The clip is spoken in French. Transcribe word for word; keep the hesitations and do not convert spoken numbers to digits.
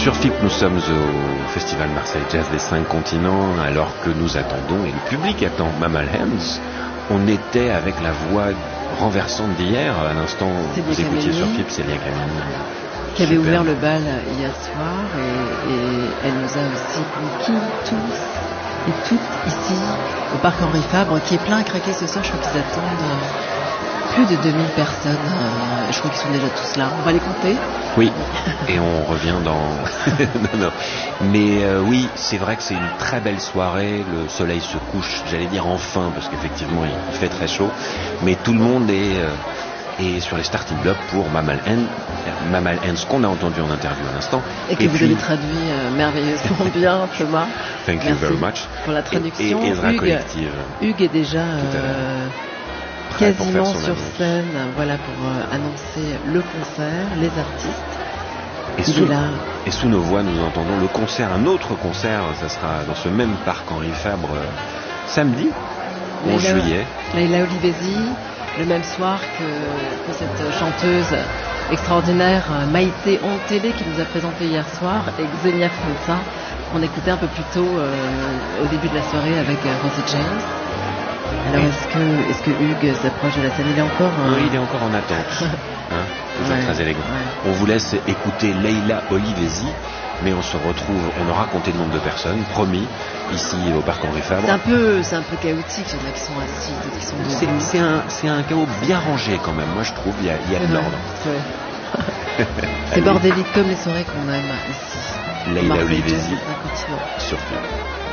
Sur F I P, nous sommes au Festival Marseille Jazz des Cinq Continents, alors que nous attendons, et le public attend, Mammal Hands. On était avec la voix renversante d'hier, à l'instant, vous écoutiez sur F I P, Célia Camini. Qui avait ouvert le bal hier soir, et, et elle nous a aussi conquis tous et toutes ici, au Parc Henri Fabre, qui est plein à craquer ce soir. Je crois qu'ils attendent plus de deux mille personnes. Euh, je crois qu'ils sont déjà tous là. On va les compter. Oui, et on revient dans... non, non. Mais euh, oui, c'est vrai que c'est une très belle soirée. Le soleil se couche, j'allais dire enfin, parce qu'effectivement, il fait très chaud. Mais tout le monde est, euh, est sur les starting blocks pour Mammal Hands, Mammal Hands qu'on a entendu en interview à l'instant. Et que et vous puis... avez traduit euh, merveilleusement bien, Thomas. Thank you Merci very much. Pour la traduction. Et, et Ezra Hugues, Collective. Hugues est déjà... Euh, quasiment sur annonce. Scène, voilà, pour euh, annoncer le concert, les artistes. Et sous, et sous nos voix, nous entendons le concert, un autre concert, ça sera dans ce même parc Henri Fabre, euh, samedi, onze juillet. Leila Olivesi, le même soir que, que cette chanteuse extraordinaire Maïté Ontélé qui nous a présenté hier soir, et Xenia Franza, qu'on écoutait un peu plus tôt euh, au début de la soirée avec euh, Rosie James. Alors oui. est-ce que, est-ce que Hugues s'approche de la scène? Il est encore hein... Oui, il est encore en attente. Hein, toujours ouais, très élégant. Ouais. On vous laisse écouter Leila Olivesi, mais on se retrouve, on aura compté le nombre de personnes, promis, ici au Parc Henri Fabre. C'est un peu, c'est un peu chaotique, il y en a qui sont assis, d'autres qui sont debout. C'est, c'est, un, c'est un chaos bien rangé quand même, moi je trouve, il y a, il y a de l'ordre. Ouais. C'est bordélique comme les soirées qu'on aime ici. Leila Olivesi sur F I P.